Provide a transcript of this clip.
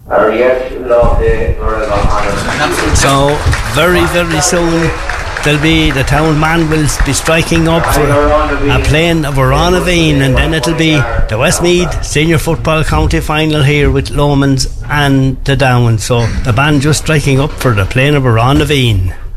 So very, very soon the town man will be striking up for a playing of Oranaveen, and then it'll be the Westmeath Senior Football County Final here with Lomans and the Down. So the band just striking up for the playing of Oranaveen.